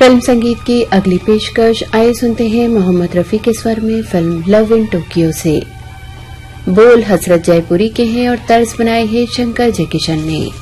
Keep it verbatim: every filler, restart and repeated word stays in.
Film संगीत की अगली पेशकश आइए सुनते हैं मोहम्मद रफी के स्वर में फिल्म लव इन टोक्यो से। बोल हसरत जयपुरी के हैं और तर्ज बनाए हैं शंकर जयकिशन ने।